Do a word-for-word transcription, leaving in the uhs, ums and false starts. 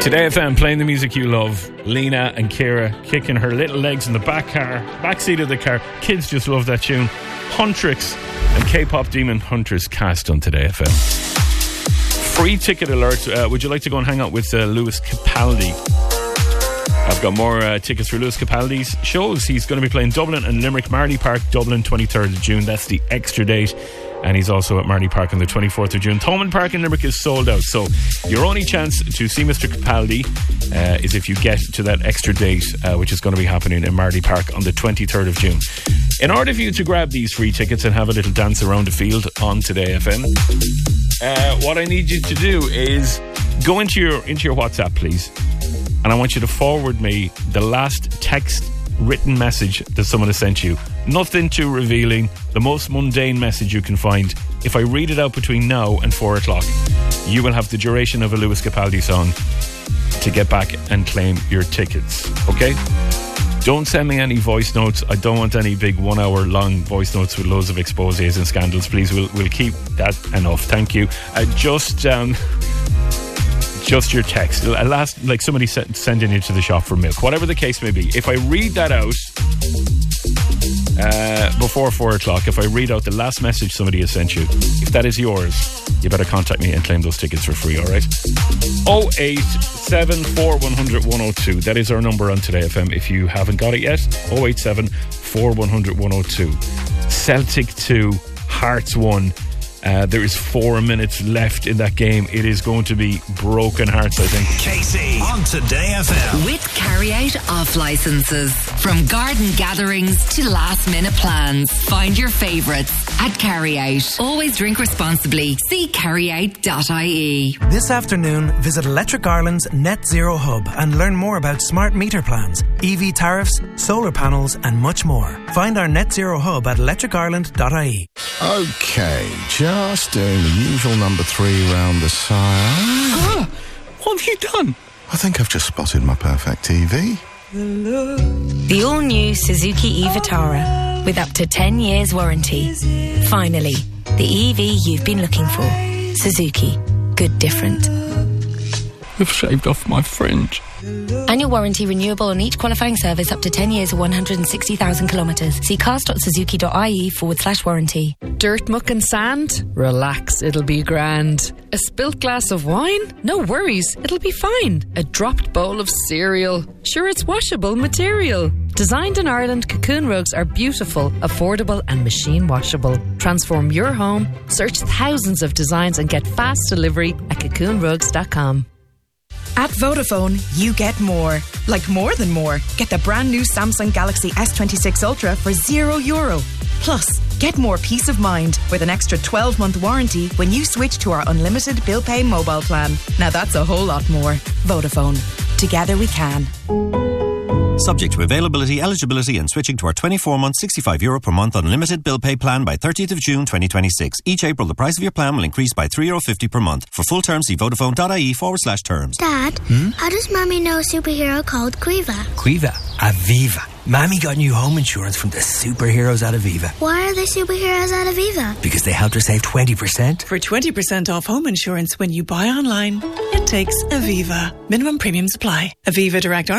Today F M, playing the music you love. Lena and Kira kicking her little legs in the back car, back seat of the car. Kids just love that tune. Huntrix and K-pop demon Huntress cast on Today F M. Free ticket alert. Uh, would you like to go and hang out with uh, Lewis Capaldi? I've got more uh, tickets for Lewis Capaldi's shows. He's going to be playing Dublin and Limerick, Marty Park, Dublin, twenty-third of June. That's the extra date. And he's also at Marty Park on the twenty-fourth of June. Thomond Park in Limerick is sold out. So your only chance to see Mister Capaldi uh, is if you get to that extra date, uh, which is going to be happening in Marty Park on the twenty-third of June. In order for you to grab these free tickets and have a little dance around the field on Today F M, uh, what I need you to do is go into your into your WhatsApp, please. And I want you to forward me the last text written message that someone has sent you. Nothing too revealing, the most mundane message you can find. If I read it out between now and four o'clock, you will have the duration of a Lewis Capaldi song to get back and claim your tickets, okay? Don't send me any voice notes. I don't want any big one hour long voice notes with loads of exposés and scandals. Please, we'll, we'll keep that enough. Thank you. Uh, just um, just your text. Last, like somebody sent, sending you to the shop for milk. Whatever the case may be. If I read that out uh, before four o'clock, if I read out the last message somebody has sent you, if that is yours, you better contact me and claim those tickets for free, alright? oh eight seven four one zero zero one oh two. That is our number on Today F M. If you haven't got it yet, oh eight seven four one zero zero one oh two. Celtic two, Hearts one. Uh, there is four minutes left in that game. It is going to be broken hearts, I think. Casey on Today F M. With Carry-Out off licences. From garden gatherings to last minute plans. Find your favourites at Carry-Out. Always drink responsibly. See carry out dot I E. This afternoon, visit Electric Ireland's Net Zero Hub and learn more about smart meter plans, E V tariffs, solar panels and much more. Find our Net Zero Hub at electric ireland dot I E. Okay, just doing the usual number three round the sire. Ah, what have you done? I think I've just spotted my perfect T V. The all-new Suzuki e-Vitara with up to ten years warranty. Finally, the E V you've been looking for. Suzuki. Good different. You've shaved off my fringe. Annual warranty renewable on each qualifying service up to ten years or one hundred sixty thousand kilometres. See cars dot suzuki dot I E forward slash warranty. Dirt, muck and sand? Relax, it'll be grand. A spilt glass of wine? No worries, it'll be fine. A dropped bowl of cereal? Sure, it's washable material. Designed in Ireland, Cocoon rugs are beautiful, affordable and machine washable. Transform your home, search thousands of designs and get fast delivery at cocoon rugs dot com. At Vodafone, you get more. Like more than more. Get the brand new Samsung Galaxy S twenty-six Ultra for zero euro. Plus, get more peace of mind with an extra twelve month warranty when you switch to our unlimited bill pay mobile plan. Now that's a whole lot more. Vodafone. Together we can. Subject to availability, eligibility and switching to our twenty-four month sixty-five euro per month unlimited bill pay plan by thirtieth of June twenty twenty-six. Each April the price of your plan will increase by three euro fifty per month. For full terms see vodafone dot I E forward slash terms. Dad, hmm? How does Mommy know a superhero called Quiva? Quiva? Aviva. Mommy got new home insurance from the superheroes at Aviva. Why are they superheroes at Aviva? Because they helped her save twenty percent. For twenty percent off home insurance when you buy online, it takes Aviva. Minimum premiums apply. Aviva Direct